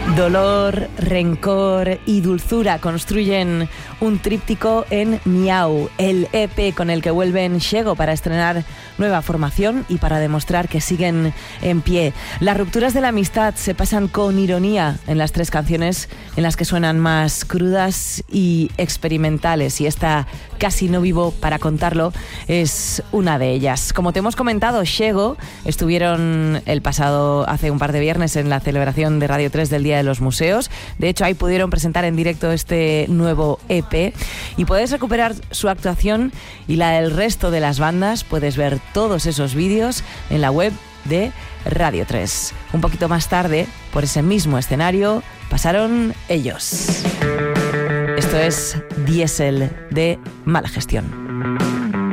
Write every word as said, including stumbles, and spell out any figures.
Dolor, rencor y dulzura construyen un tríptico en Miau, el E P con el que vuelven Shego para estrenar nueva formación y para demostrar que siguen en pie. Las rupturas de la amistad se pasan con ironía en las tres canciones en las que suenan más crudas y experimentales, y esta Casi no vivo para contarlo es una de ellas. Como te hemos comentado, Shego estuvieron el pasado, hace un par de viernes, en la celebración de Radio tres del Día de los Museos. De hecho, ahí pudieron presentar en directo este nuevo E P y puedes recuperar su actuación y la del resto de las bandas. Puedes ver todos esos vídeos en la web de Radio tres. Un poquito más tarde, por ese mismo escenario, pasaron ellos. Esto es Diesel de Mala Gestión.